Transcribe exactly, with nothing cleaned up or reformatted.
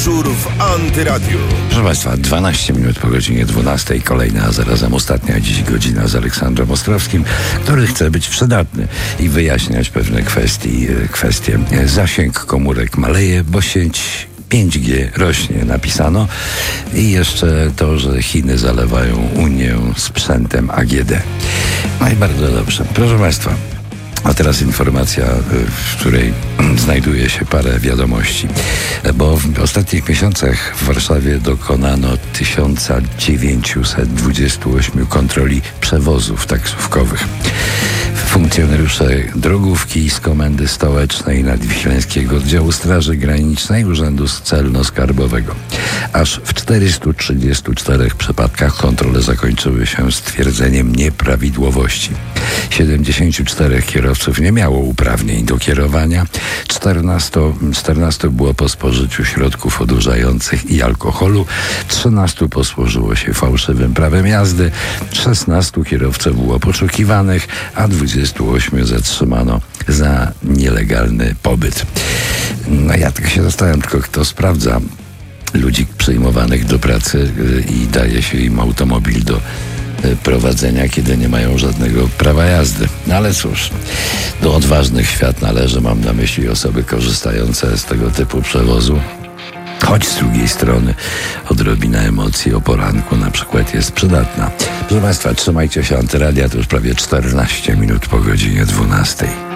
Dyżur w Antyradiu. Proszę Państwa, dwanaście minut po godzinie dwunastej. Kolejna, a zarazem ostatnia dziś godzina z Aleksandrem Ostrowskim, który chce być przydatny i wyjaśniać pewne kwestii, kwestie. Zasięg komórek maleje, bo sieć pięć G rośnie, napisano. I jeszcze to, że Chiny zalewają Unię sprzętem A G D. No i bardzo dobrze. Proszę Państwa, a teraz informacja, w której znajduje się parę wiadomości. Bo w ostatnich miesiącach w Warszawie dokonano tysiąc dziewięćset dwadzieścia osiem kontroli przewozów taksówkowych. Funkcjonariusze drogówki z Komendy Stołecznej Nadwiślańskiego Oddziału Straży Granicznej Urzędu Celno-Skarbowego. Aż w czterystu trzydziestu czterech przypadkach kontrole zakończyły się stwierdzeniem nieprawidłowości. siedemdziesięciu czterech kierowców nie miało uprawnień do kierowania, czternastu, czternastu było po spożyciu środków odurzających i alkoholu, trzynastu posłużyło się fałszywym prawem jazdy, szesnastu kierowców było poszukiwanych, a dwudziestu ośmiu zatrzymano za nielegalny pobyt. No ja tak się zastanawiam, tylko kto sprawdza ludzi przyjmowanych do pracy i daje się im automobil do prowadzenia, kiedy nie mają żadnego prawa jazdy. No ale cóż, do odważnych świat należy, mam na myśli osoby korzystające z tego typu przewozu. Choć z drugiej strony odrobina emocji o poranku na przykład jest przydatna. Proszę Państwa, trzymajcie się, Antyradia, to już prawie czternaście minut po godzinie dwunastej.